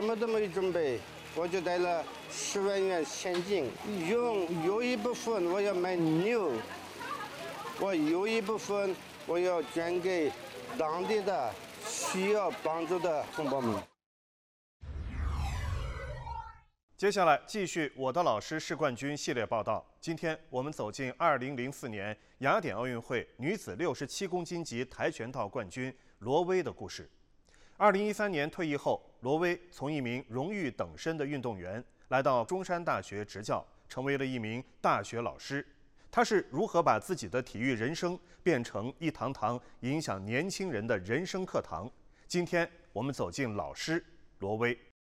么都没准备，我就带了10万元现金，有一部分我要买牛，我有一部分我要捐给当地的需要帮助的同胞们。 接下来继续我的老师是冠军系列报道。今天我们走进2004年雅典奥运会女子67公斤级跆拳道冠军罗威的故事。2013年退役后，罗威从一名荣誉等身的运动员来到中山大学执教，成为了一名大学老师。他是如何把自己的体育人生变成一堂堂影响年轻人的人生课堂？今天我们走进老师罗威。